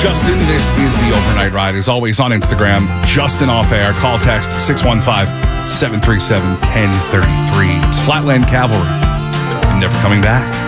Justin. This is the Overnight Ride. As always, on Instagram, Justin Off Air. Call text 615-737-1033. It's Flatland Cavalry. And never coming back.